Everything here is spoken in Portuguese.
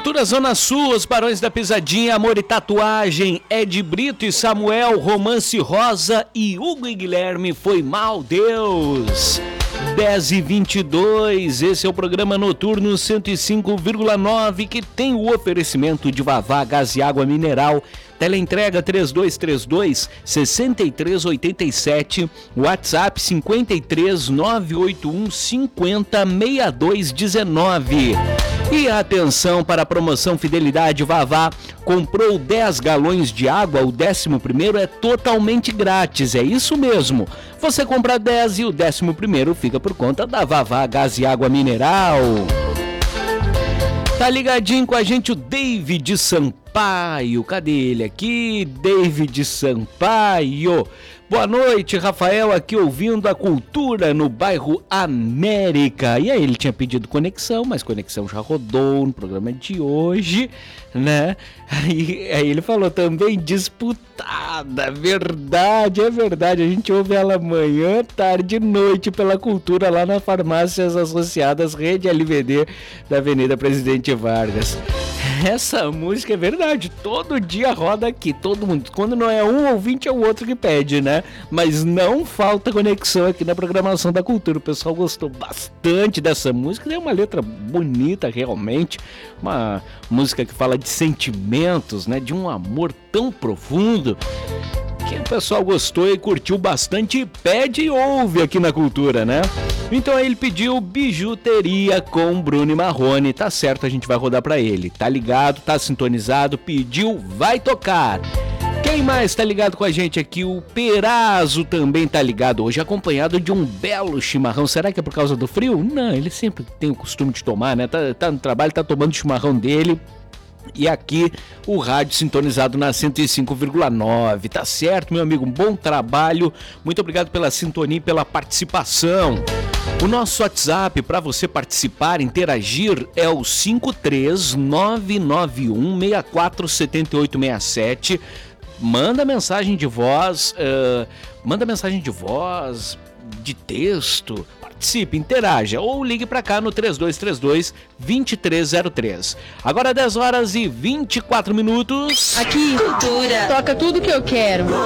Cultura Zona Sul, Os Barões da Pisadinha, Amor e Tatuagem, Ed Brito e Samuel, Romance Rosa e Hugo e Guilherme, Foi Mal Deus. 10h22, esse é o programa noturno 105,9 que tem o oferecimento de Vavá Gás e Água Mineral. Teleentrega 3232-6387, WhatsApp 53981506219. E atenção para a promoção Fidelidade Vavá, comprou 10 galões de água, o 11º é totalmente grátis, é isso mesmo. Você compra 10 e o 11º fica por conta da Vavá Gás e Água Mineral. Tá ligadinho com a gente o David Sampaio, cadê ele aqui? David Sampaio. Boa noite, Rafael, aqui ouvindo a Cultura no bairro América. E aí ele tinha pedido conexão, mas conexão já rodou no programa de hoje, né? Aí ele falou também disputada, verdade, é verdade. A gente ouve ela manhã, tarde e noite pela Cultura lá na Farmácias Associadas Rede LVD da Avenida Presidente Vargas. Essa música é verdade, todo dia roda aqui, todo mundo, quando não é um ouvinte é o outro que pede, né? Mas não falta conexão aqui na programação da Cultura, o pessoal gostou bastante dessa música, é uma letra bonita realmente, uma música que fala de sentimentos, né? De um amor tão profundo, que o pessoal gostou e curtiu bastante e pede e ouve aqui na Cultura, né? Então aí ele pediu Bijuteria com Bruno e Marrone, tá certo, a gente vai rodar pra ele, tá ligado, tá sintonizado, pediu, vai tocar. Quem mais tá ligado com a gente aqui? O Perazzo também tá ligado hoje, acompanhado de um belo chimarrão. Será que é por causa do frio? Não, ele sempre tem o costume de tomar, né? Tá no trabalho, tá tomando o chimarrão dele. E aqui o rádio sintonizado na 105,9, tá certo, meu amigo? Um bom trabalho, muito obrigado pela sintonia e pela participação. O nosso WhatsApp para você participar, interagir é o 53991647867. Manda mensagem de voz, de texto, participe, interaja ou ligue para cá no 3232-2303. Agora 10h24. Aqui, Cultura. Toca tudo que eu quero.